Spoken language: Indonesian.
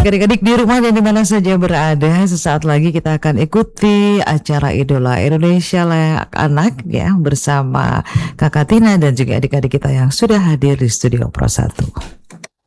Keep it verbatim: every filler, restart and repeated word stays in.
adik-adik di rumah dan di mana saja berada, sesaat lagi kita akan ikuti acara Idola Indonesia Layak Anak ya bersama Kakak Tina dan juga adik-adik kita yang sudah hadir di Studio Pro satu.